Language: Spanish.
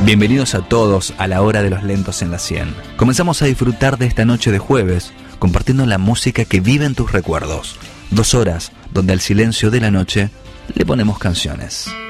Bienvenidos a todos a la hora de los lentos en la 100. Comenzamos a disfrutar de esta noche de jueves, compartiendo la música que vive en tus recuerdos. 2 horas donde al silencio de la noche le ponemos canciones.